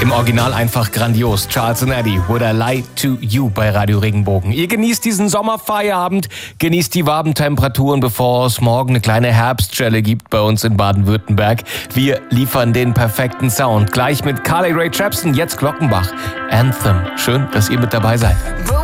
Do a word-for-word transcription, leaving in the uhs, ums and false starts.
Im Original einfach grandios. Charles and Eddie, Would I Lie to You bei Radio Regenbogen. Ihr genießt diesen Sommerfeierabend, genießt die warmen Temperaturen, bevor es morgen eine kleine Herbstschelle gibt bei uns in Baden-Württemberg. Wir liefern den perfekten Sound. Gleich mit Carly Rae Jepsen, jetzt Glockenbach. Anthem. Schön, dass ihr mit dabei seid.